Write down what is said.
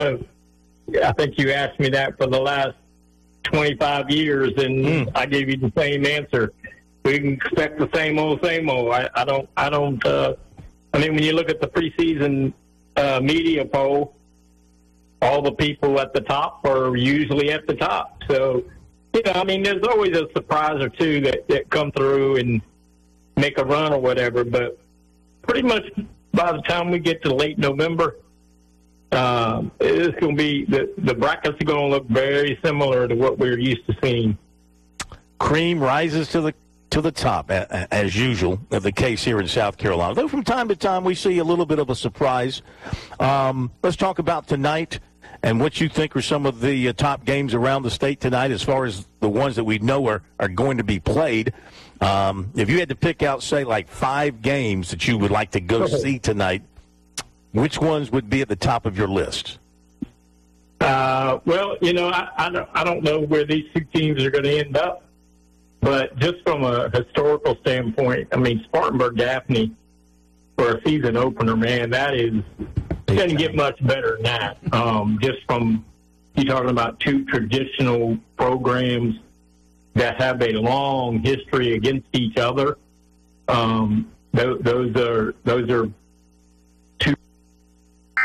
I think you asked me that for the last 25 years, and I gave you the same answer. We can expect the same old, same old. I mean, when you look at the preseason media poll, all the people at the top are usually at the top. So, I mean, there's always a surprise or two that come through and make a run or whatever. But pretty much by the time we get to late November, it's going to be the brackets are going to look very similar to what we're used to seeing. Cream rises to the top, as usual, of the case here in South Carolina. Though from time to time we see a little bit of a surprise. Let's talk about tonight and what you think are some of the top games around the state tonight as far as the ones that we know are going to be played. If you had to pick out, say, like 5 games that you would like to go see tonight, which ones would be at the top of your list? Well, I don't know where these two teams are going to end up. But just from a historical standpoint, I mean, Spartanburg-Gaffney for a season opener, man, doesn't get much better than that. Just from you talking about two traditional programs that have a long history against each other. Those are